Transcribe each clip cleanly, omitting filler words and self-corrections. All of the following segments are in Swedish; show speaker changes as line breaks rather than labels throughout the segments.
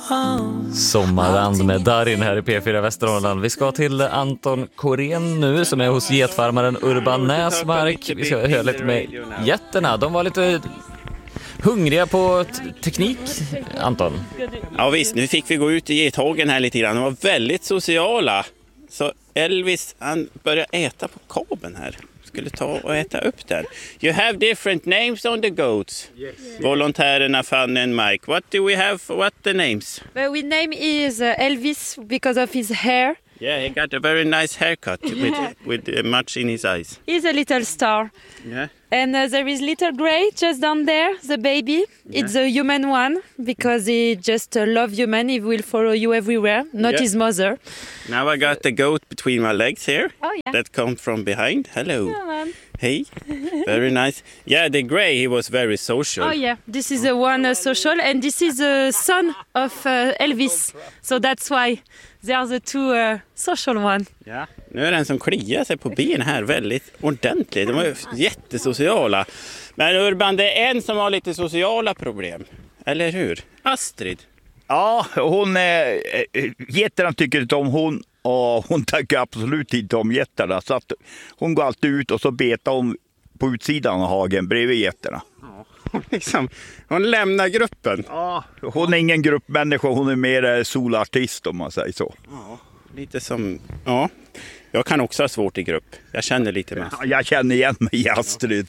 Sommarland med Darin här i P4 Västernorrland. Vi ska till Anton Korén nu som är hos getfarmaren Urban Näsmark. Vi ska höra lite med getterna. De var lite hungriga på teknik, Anton.
Ja visst, nu fick vi gå ut i gethagen här lite grann. De var väldigt sociala. Så Elvis, han började äta på kabeln här. Skulle ta och äta upp den. You have different names on the goats. Yes. Volontärerna Fanny and Mike. What do we have? What the names?
Well, we name is Elvis because of his hair.
Yeah, he got a very nice haircut with much in his eyes.
He's a little star.
Yeah.
And there is little Gray just down there, the baby. Yeah. It's a human one because he just love human. He will follow you everywhere, not his mother.
Now I got the goat between my legs here.
Oh, yeah.
That come from behind. Hello.
Yeah, man.
Hey, very nice. Yeah, the Gray, he was very social.
Oh yeah, this is the one social, and this is the son of Elvis. So that's why they are the two social one.
Ja, nu är det en som kliar sig på ben här väldigt ordentligt. De var jättesociala. Men Urban, det är en som har lite sociala problem. Eller hur? Astrid.
Ja, getterna tycker inte om hon. Och hon tycker absolut inte om getterna. Så att hon går alltid ut och så betar hon på utsidan av hagen bredvid getterna.
Ja, hon lämnar gruppen.
Ja, hon är ingen gruppmänniska. Hon är mer solartist om man säger så.
Ja, lite som... Ja, jag kan också ha svårt i grupp. Jag känner lite med.
Ja, jag känner igen mig i Astrid.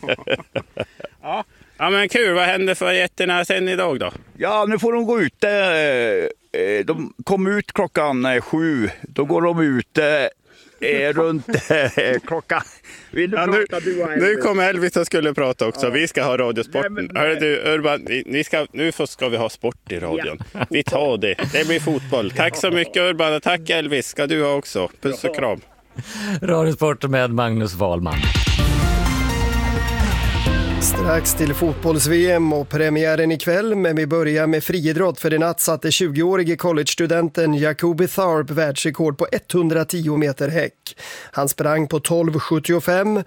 Ja, men kul. Vad händer för getterna sen idag då?
Ja, nu får de gå ut. De kom ut klockan 7. Då går de ut runt klockan. Vill du prata,
nu kommer Elvis och skulle prata också. Ja. Vi ska ha radiosporten. Hörru du, Urban, nu ska vi ha sport i radion. Ja. Vi tar det. Det blir fotboll. Tack så mycket Urban och tack Elvis. Ska du ha också. Puss och kram.
Radiosport med Magnus Wahlman.
Strax till fotbolls-VM och premiären ikväll, men vi börjar med friidrott. För i natt satte 20-årige college-studenten Jacoby Tharp världsrekord på 110 meter häck. Han sprang på 12,75,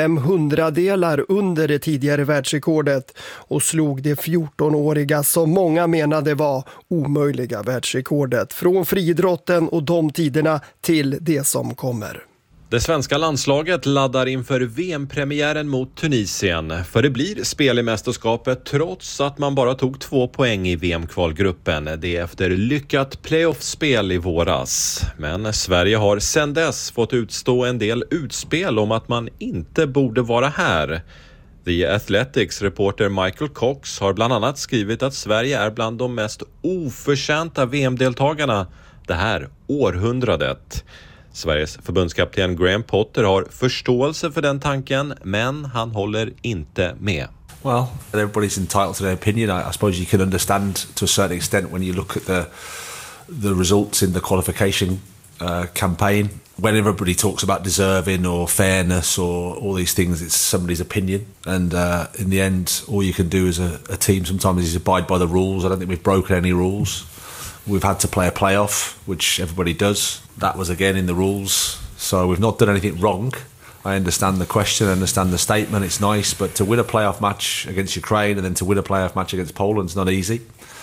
500-delar under det tidigare världsrekordet och slog det 14-åriga som många menade var omöjliga världsrekordet. Från friidrotten och de tiderna till det som kommer.
Det svenska landslaget laddar inför VM-premiären mot Tunisien. För det blir spel i mästerskapet trots att man bara tog 2 poäng i VM-kvalgruppen. Det är efter lyckat playoff-spel i våras. Men Sverige har sedan dess fått utstå en del utspel om att man inte borde vara här. The Athletics reporter Michael Cox har bland annat skrivit att Sverige är bland de mest oförtjänta VM-deltagarna det här århundradet. Sveriges förbundskapten Graham Potter har förståelse för den tanken, men han håller inte med.
Well, everybody's entitled to their opinion. I suppose you can understand to a certain extent when you look at the results in the qualification campaign. When everybody talks about deserving or fairness or all these things, it's somebody's opinion. And in the end, all you can do as a team sometimes is abide by the rules. I don't think we've broken any rules. We've had to play a playoff, which everybody does. That was again in the rules. So we've not done anything wrong. I understand the question, I understand the statement, it's nice, but to win a playoff match against Ukraine and then to win a playoff match against Poland is not easy.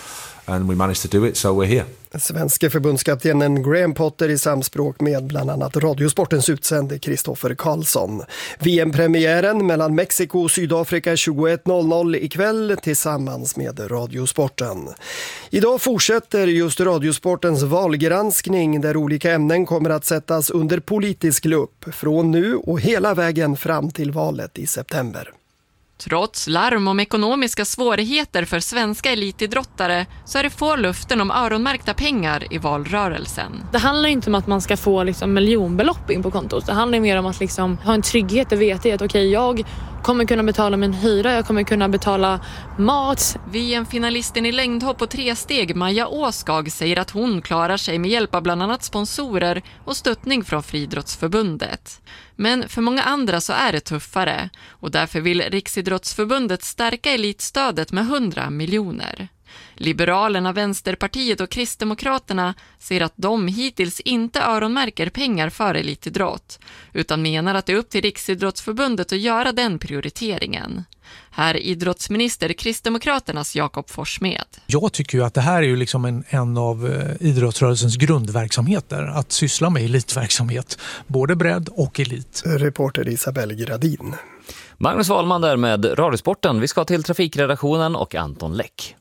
And we managed to do it, so we're here.
Svenska förbundskaptenen Graham Potter i samspråk med bland annat Radiosportens utsände Kristoffer Karlsson. VM-premiären mellan Mexiko och Sydafrika 21.00 ikväll tillsammans med Radiosporten. Idag fortsätter just Radiosportens valgranskning där olika ämnen kommer att sättas under politisk lupp från nu och hela vägen fram till valet i september.
Trots larm om ekonomiska svårigheter för svenska elitidrottare så är det få luften om öronmärkta pengar i valrörelsen.
Det handlar inte om att man ska få miljonbelopp in på kontot. Det handlar mer om att ha en trygghet och veta att jag kommer kunna betala min hyra, jag kommer kunna betala mat.
VM-finalisten i längdhopp på 3 steg Maja Åskag säger att hon klarar sig med hjälp av bland annat sponsorer och stöttning från Friidrottsförbundet. Men för många andra så är det tuffare och därför vill Riksidrottsförbundet stärka elitstödet med 100 miljoner. Liberalerna, Vänsterpartiet och Kristdemokraterna säger att de hittills inte öronmärker pengar för elitidrott, utan menar att det är upp till Riksidrottsförbundet att göra den prioriteringen. Här idrottsminister Kristdemokraternas Jakob Forssmed.
Jag tycker ju att det här är ju liksom en av idrottsrörelsens grundverksamheter, att syssla med elitverksamhet, både bredd och elit.
Reporter Isabelle Gradin.
Magnus Wahlman där med Radiosporten. Vi ska till trafikredaktionen och Anton Läck.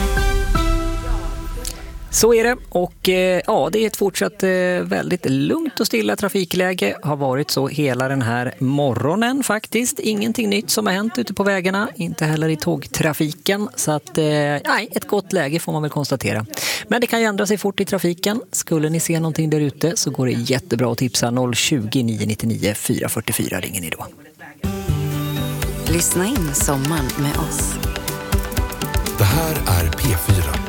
Så är det, och det är ett fortsatt väldigt lugnt och stilla trafikläge. Har varit så hela den här morgonen faktiskt. Ingenting nytt som har hänt ute på vägarna, inte heller i tågtrafiken. Så att, ett gott läge får man väl konstatera. Men det kan ju ändra sig fort i trafiken. Skulle ni se någonting där ute så går det jättebra att tipsa. 020 999 444 ringer ni då.
Lyssna in sommaren med oss.
Det här är P4.